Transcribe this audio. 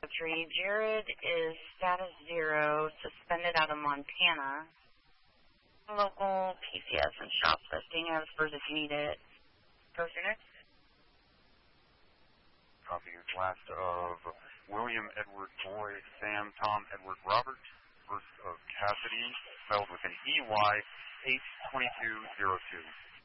entry. Jared is status 0, suspended out of Montana. Local PCS and shop listing as first if you need it. Person next. Copy. Last of William Edward Boy, Sam Tom Edward Robert, first of Cassidy, spelled with an EY, 82202.